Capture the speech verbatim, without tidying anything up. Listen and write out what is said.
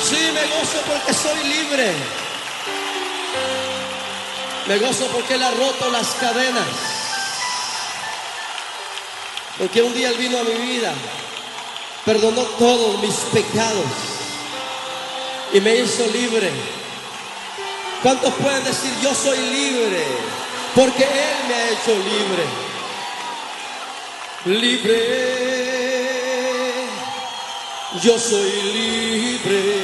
Sí, me gozo porque soy libre. Me gozo porque Él ha roto las cadenas. Porque un día Él vino a mi vida, perdonó todos mis pecados y me hizo libre. ¿Cuántos pueden decir yo soy libre? Porque Él me ha hecho libre. Libre, yo soy libre.